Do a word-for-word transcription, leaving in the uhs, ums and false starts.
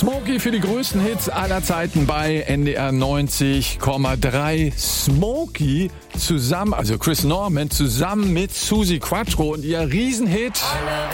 Smokey für die größten Hits aller Zeiten bei N D R neunzig Komma drei. Smokey zusammen, also Chris Norman zusammen mit Suzi Quatro und ihr Riesenhit.